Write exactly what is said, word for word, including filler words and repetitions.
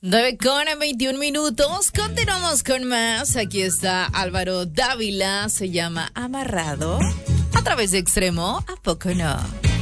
nueve con veintiún minutos. Continuamos con más. Aquí está Álvaro Dávila. Se llama Amarrado. A través de Extremo. ¿A poco no?